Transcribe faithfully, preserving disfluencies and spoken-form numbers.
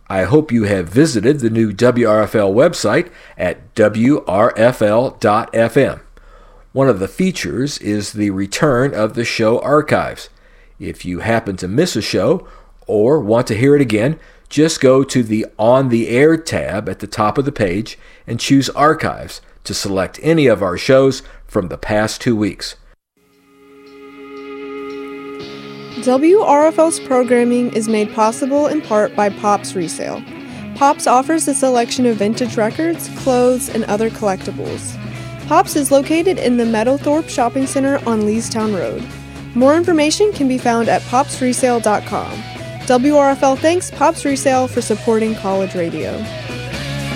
I hope you have visited the new W R F L website at W R F L dot F M. One of the features is the return of the show archives. If you happen to miss a show or want to hear it again, just go to the On the Air tab at the top of the page and choose Archives to select any of our shows from the past two weeks. W R F L's programming is made possible in part by Pops Resale. Pops offers a selection of vintage records, clothes, and other collectibles. Pops is located in the Meadowthorpe Shopping Center on Leestown Road. More information can be found at pops resale dot com. W R F L thanks Pops Resale for supporting college radio.